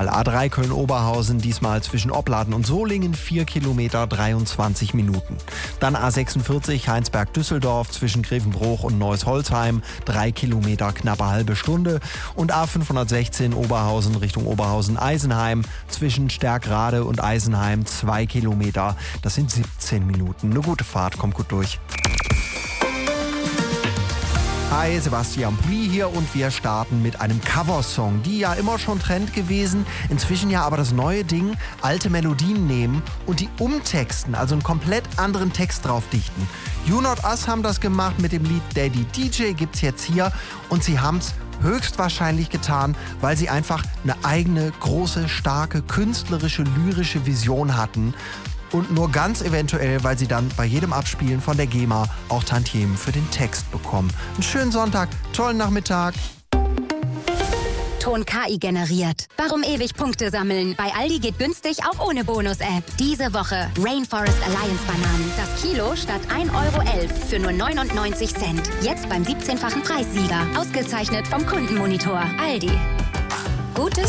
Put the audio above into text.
A3 Köln-Oberhausen, diesmal zwischen Opladen und Solingen, 4 Kilometer, 23 Minuten. Dann A46 Heinsberg-Düsseldorf zwischen Grevenbruch und Neuss-Holzheim, 3 Kilometer, knappe halbe Stunde. Und A516 Oberhausen Richtung Oberhausen-Eisenheim zwischen Stärkrade und Eisenheim, 2 Kilometer, das sind 17 Minuten. Eine gute Fahrt, kommt gut durch. Hi, Sebastian Pli hier und wir starten mit einem Coversong, die ja immer schon Trend gewesen, inzwischen ja aber das neue Ding, alte Melodien nehmen und die umtexten, also einen komplett anderen Text drauf dichten. You Not Us haben das gemacht mit dem Lied Daddy DJ, gibt's jetzt hier und sie haben's höchstwahrscheinlich getan, weil sie einfach eine eigene, große, starke, künstlerische, lyrische Vision hatten. Und nur ganz eventuell, weil sie dann bei jedem Abspielen von der GEMA auch Tantiemen für den Text bekommen. Einen schönen Sonntag, tollen Nachmittag. Ton KI generiert. Warum ewig Punkte sammeln? Bei Aldi geht günstig auch ohne Bonus-App. Diese Woche Rainforest Alliance Bananen. Das Kilo statt 1,11 € für nur 99 Cent. Jetzt beim 17-fachen Preissieger. Ausgezeichnet vom Kundenmonitor. Aldi. Gutes